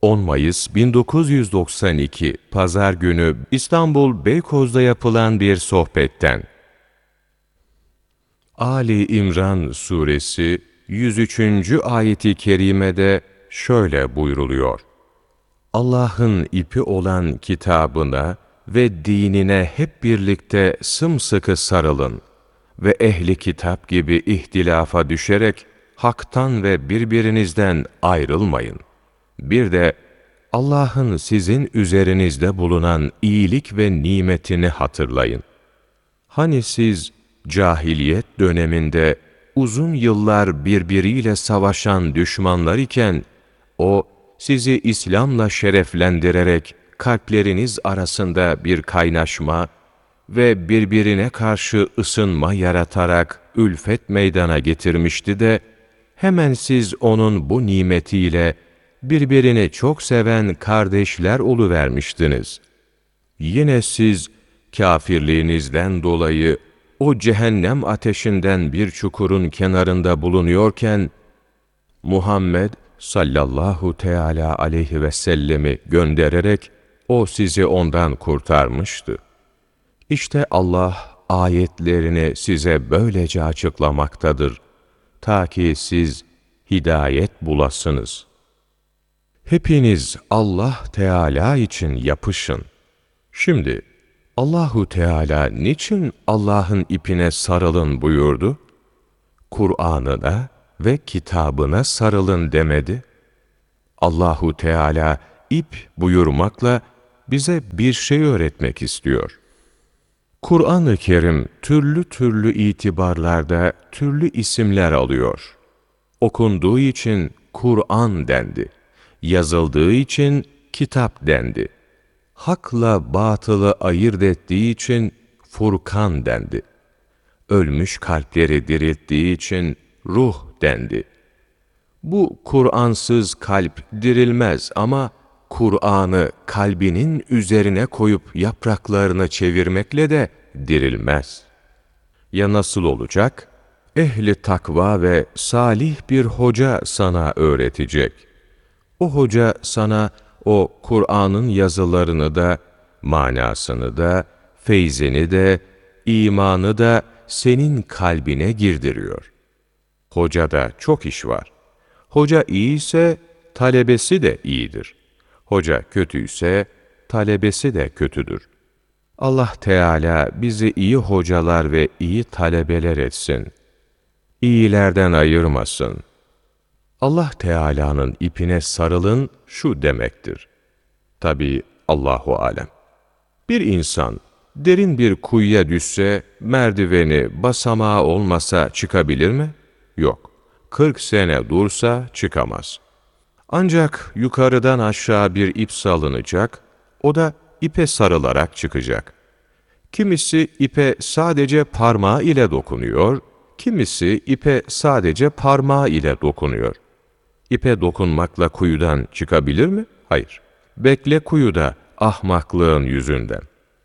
10 Mayıs 1992 Pazar günü İstanbul Beykoz'da yapılan bir sohbetten. Ali İmran Suresi 103. ayeti kerimede şöyle buyruluyor: Allah'ın ipi olan kitabına ve dinine hep birlikte sımsıkı sarılın ve ehli kitap gibi ihtilafa düşerek haktan ve birbirinizden ayrılmayın. Bir de Allah'ın sizin üzerinizde bulunan iyilik ve nimetini hatırlayın. Hani siz cahiliyet döneminde uzun yıllar birbiriyle savaşan düşmanlar iken, O sizi İslam'la şereflendirerek kalpleriniz arasında bir kaynaşma ve birbirine karşı ısınma yaratarak ülfet meydana getirmişti de, hemen siz onun bu nimetiyle birbirini çok seven kardeşler oluvermiştiniz. Yine siz kâfirliğinizden dolayı o cehennem ateşinden bir çukurun kenarında bulunuyorken, Muhammed sallallahu teâlâ aleyhi ve sellemi göndererek o sizi ondan kurtarmıştı. İşte Allah ayetlerini size böylece açıklamaktadır, ta ki siz hidayet bulasınız. Hepiniz Allah Teala için yapışın. Şimdi Allahu Teala niçin Allah'ın ipine sarılın buyurdu? Kur'an'ına ve kitabına sarılın demedi. Allahu Teala ip buyurmakla bize bir şey öğretmek istiyor. Kur'an-ı Kerim türlü türlü itibarlarda türlü isimler alıyor. Okunduğu için Kur'an dendi. Yazıldığı için kitap dendi. Hakla batılı ayırt ettiği için Furkan dendi. Ölmüş kalpleri dirilttiği için ruh dendi. Bu Kur'ansız kalp dirilmez ama Kur'an'ı kalbinin üzerine koyup yapraklarını çevirmekle de dirilmez. Ya nasıl olacak? Ehli takva ve salih bir hoca sana öğretecek. O hoca sana o Kur'an'ın yazılarını da, manasını da, feyzini de, imanı da senin kalbine girdiriyor. Hocada çok iş var. Hoca iyiyse talebesi de iyidir. Hoca kötüyse talebesi de kötüdür. Allah Teala bizi iyi hocalar ve iyi talebeler etsin. İyilerden ayırmasın. Allah Teala'nın ipine sarılın şu demektir. Tabii Allahu alem. Bir insan derin bir kuyuya düşse, merdiveni, basamağı olmasa çıkabilir mi? Yok. 40 sene dursa çıkamaz. Ancak yukarıdan aşağı bir ip salınacak, o da ipe sarılarak çıkacak. Kimisi ipe sadece parmağı ile dokunuyor, kimisi ipe sadece parmağı ile dokunuyor. İpe dokunmakla kuyudan çıkabilir mi? Hayır. Bekle kuyuda ahmaklığın yüzünden.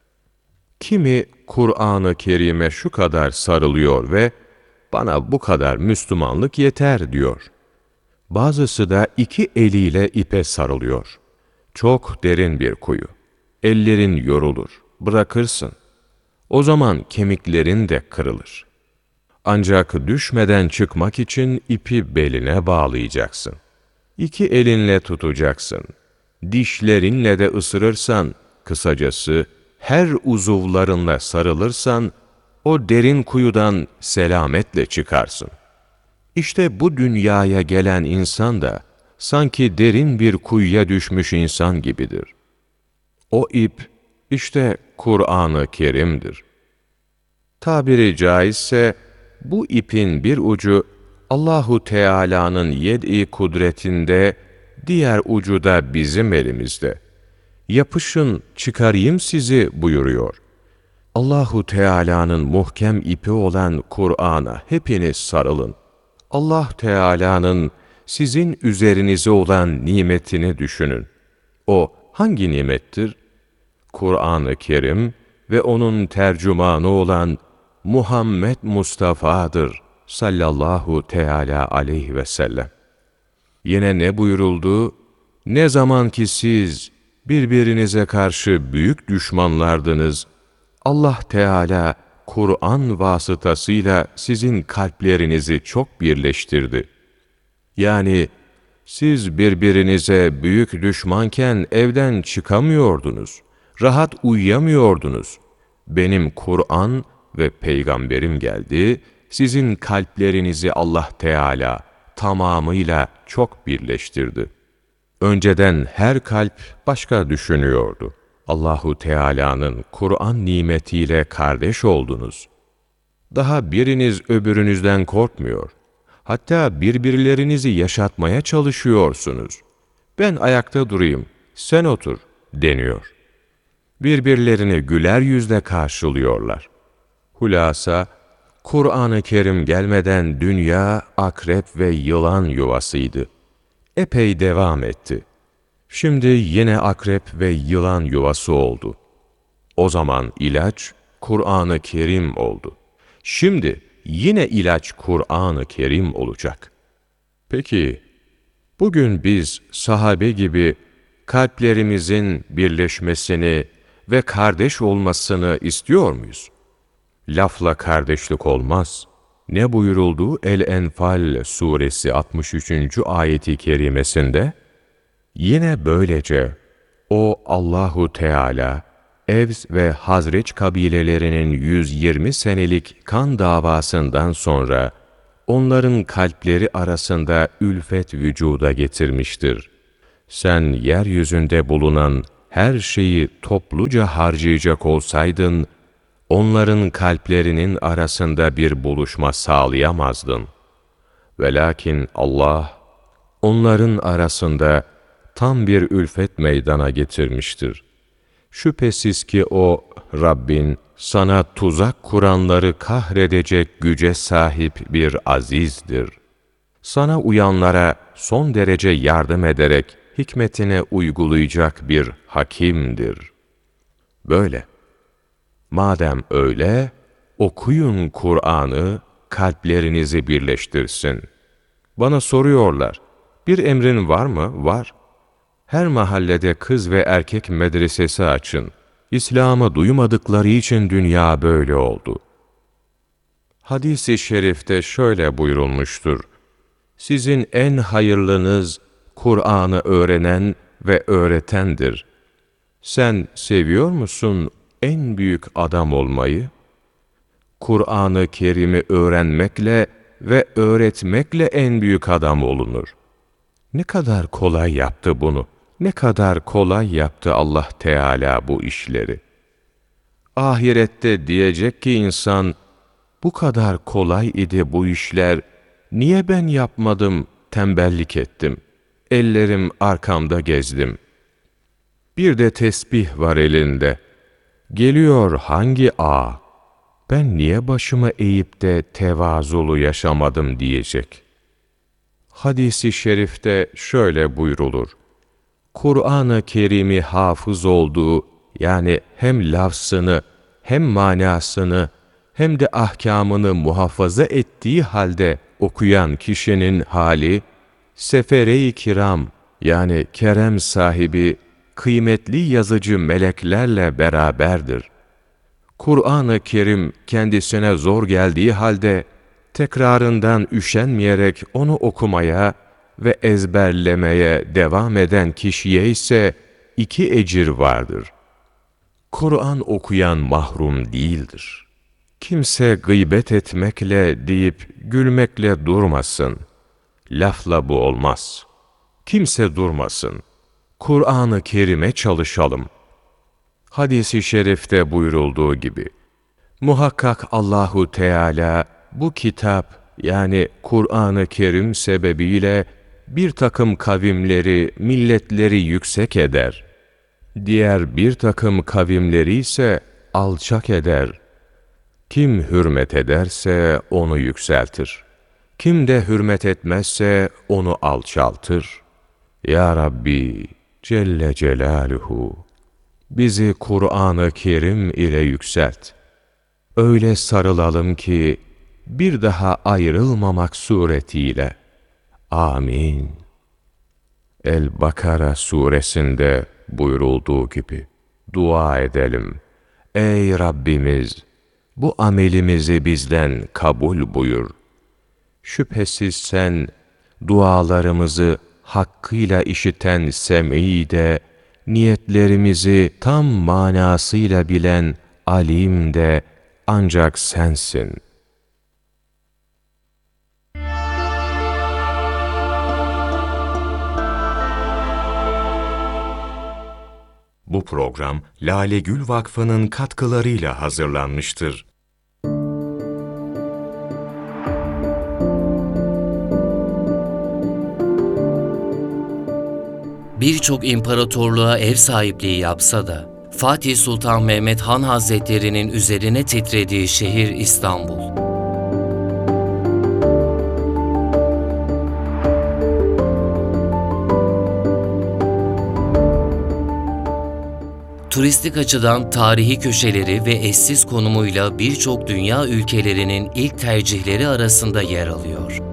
Kimi Kur'an-ı Kerim'e şu kadar sarılıyor ve bana bu kadar Müslümanlık yeter diyor. Bazısı da 2 eliyle ipe sarılıyor. Çok derin bir kuyu. Ellerin yorulur, bırakırsın. O zaman kemiklerin de kırılır. Ancak düşmeden çıkmak için ipi beline bağlayacaksın. 2 elinle tutacaksın. Dişlerinle de ısırırsan, kısacası her uzuvlarınla sarılırsan, o derin kuyudan selametle çıkarsın. İşte bu dünyaya gelen insan da sanki derin bir kuyuya düşmüş insan gibidir. O ip işte Kur'an-ı Kerim'dir. Tabiri caizse bu ipin bir ucu Allahu Teala'nın yed-i kudretinde, diğer ucu da bizim elimizde. Yapışın, çıkarayım sizi buyuruyor. Allahu Teala'nın muhkem ipi olan Kur'an'a hepiniz sarılın. Allah Teala'nın sizin üzerinize olan nimetini düşünün. O hangi nimettir? Kur'an-ı Kerim ve onun tercümanı olan Muhammed Mustafa'dır sallallahu teala aleyhi ve sellem. Yine ne buyuruldu? Ne zaman ki siz birbirinize karşı büyük düşmanlardınız, Allah Teala Kur'an vasıtasıyla sizin kalplerinizi çok birleştirdi. Yani siz birbirinize büyük düşmanken evden çıkamıyordunuz, rahat uyuyamıyordunuz. Benim Kur'an ve peygamberim geldi, sizin kalplerinizi Allah Teala tamamıyla çok birleştirdi. Önceden her kalp başka düşünüyordu. Allahu Teala'nın Kur'an nimetiyle kardeş oldunuz. Daha biriniz öbürünüzden korkmuyor. Hatta birbirlerinizi yaşatmaya çalışıyorsunuz. Ben ayakta durayım, sen otur deniyor. Birbirlerini güler yüzle karşılıyorlar. Hulasa, Kur'an-ı Kerim gelmeden dünya akrep ve yılan yuvasıydı. Epey devam etti. Şimdi yine akrep ve yılan yuvası oldu. O zaman ilaç Kur'an-ı Kerim oldu. Şimdi yine ilaç Kur'an-ı Kerim olacak. Peki, bugün biz sahabe gibi kalplerimizin birleşmesini ve kardeş olmasını istiyor muyuz? Lafla kardeşlik olmaz. Ne buyuruldu El-Enfal suresi 63. ayeti kerimesinde? Yine böylece o Allahu Teala, Evs ve Hazreç kabilelerinin 120 senelik kan davasından sonra onların kalpleri arasında ülfet vücuda getirmiştir. Sen yeryüzünde bulunan her şeyi topluca harcayacak olsaydın, onların kalplerinin arasında bir buluşma sağlayamazdın. Velakin Allah, onların arasında tam bir ülfet meydana getirmiştir. Şüphesiz ki o, Rabbin, sana tuzak kuranları kahredecek güce sahip bir azizdir. Sana uyanlara son derece yardım ederek hikmetine uygulayacak bir hakimdir. Böyle. Madem öyle, okuyun Kur'an'ı, kalplerinizi birleştirsin. Bana soruyorlar, bir emrin var mı? Var. Her mahallede kız ve erkek medresesi açın. İslam'ı duymadıkları için dünya böyle oldu. Hadis-i şerifte şöyle buyurulmuştur. Sizin en hayırlınız Kur'an'ı öğrenen ve öğretendir. Sen seviyor musun en büyük adam olmayı? Kur'an-ı Kerim'i öğrenmekle ve öğretmekle en büyük adam olunur. Ne kadar kolay yaptı bunu. Ne kadar kolay yaptı Allah Teala bu işleri. Ahirette diyecek ki insan, bu kadar kolay idi bu işler, niye ben yapmadım, tembellik ettim, ellerim arkamda gezdim. Bir de tesbih var elinde. Geliyor hangi ağa, ben niye başımı eğip de tevazulu yaşamadım diyecek. Hadis-i şerifte şöyle buyrulur. Kur'an-ı Kerim'i hafız olduğu, yani hem lafzını, hem manasını, hem de ahkamını muhafaza ettiği halde okuyan kişinin hali, sefere-i kiram, yani kerem sahibi, kıymetli yazıcı meleklerle beraberdir. Kur'an-ı Kerim kendisine zor geldiği halde, tekrarından üşenmeyerek onu okumaya ve ezberlemeye devam eden kişiye ise 2 ecir vardır. Kur'an okuyan mahrum değildir. Kimse gıybet etmekle deyip gülmekle durmasın. Lafla bu olmaz. Kimse durmasın. Kur'an-ı Kerim'e çalışalım. Hadis-i şerifte buyurulduğu gibi, muhakkak Allahu Teala bu kitap, yani Kur'an-ı Kerim sebebiyle bir takım kavimleri, milletleri yüksek eder. Diğer bir takım kavimleri ise alçak eder. Kim hürmet ederse onu yükseltir. Kim de hürmet etmezse onu alçaltır. Ya Rabbi Celle Celaluhu, bizi Kur'an-ı Kerim ile yükselt. Öyle sarılalım ki bir daha ayrılmamak suretiyle. Amin. El-Bakara suresinde buyurulduğu gibi dua edelim. Ey Rabbimiz! Bu amelimizi bizden kabul buyur. Şüphesiz sen dualarımızı hakkıyla işiten Semî de, niyetlerimizi tam manasıyla bilen Alim de ancak sensin. Bu program Lale Gül Vakfı'nın katkılarıyla hazırlanmıştır. Birçok imparatorluğa ev sahipliği yapsa da Fatih Sultan Mehmet Han Hazretleri'nin üzerine titrediği şehir İstanbul. Turistik açıdan tarihi köşeleri ve eşsiz konumuyla birçok dünya ülkelerinin ilk tercihleri arasında yer alıyor.